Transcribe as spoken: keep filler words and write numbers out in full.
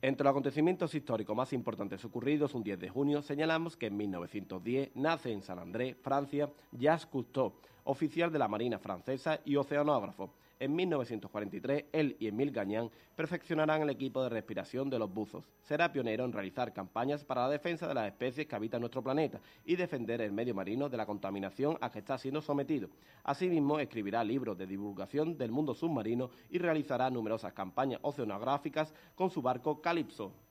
Entre los acontecimientos históricos más importantes ocurridos un diez de junio, señalamos que en mil novecientos diez nace en San Andrés, Francia, Jacques Cousteau, oficial de la Marina francesa y oceanógrafo. En mil novecientos cuarenta y tres, él y Émile Gagnan perfeccionarán el equipo de respiración de los buzos. Será pionero en realizar campañas para la defensa de las especies que habitan nuestro planeta y defender el medio marino de la contaminación a que está siendo sometido. Asimismo, escribirá libros de divulgación del mundo submarino y realizará numerosas campañas oceanográficas con su barco Calypso.